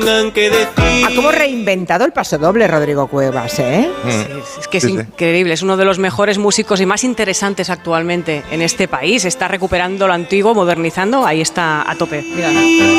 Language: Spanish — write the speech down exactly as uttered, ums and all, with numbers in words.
Ha como reinventado el pasodoble Rodrigo Cuevas, ¿eh? Sí, es que es sí, increíble, es uno de los mejores músicos y más interesantes actualmente en este país. Está recuperando lo antiguo, modernizando, ahí está a tope. Mira.